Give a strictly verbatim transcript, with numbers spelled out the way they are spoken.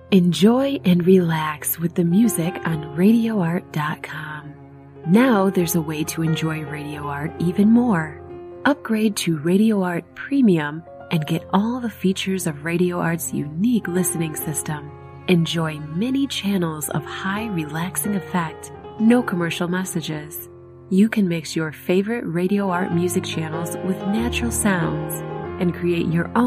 Enjoy and relax with the music on radio art dot com. Now there's a way to enjoy Radio Art even more. Upgrade to Radio Art Premium and get all the features of Radio Art's unique listening system. Enjoy many channels of high relaxing effect, no commercial messages. You can mix your favorite Radio Art music channels with natural sounds and create your own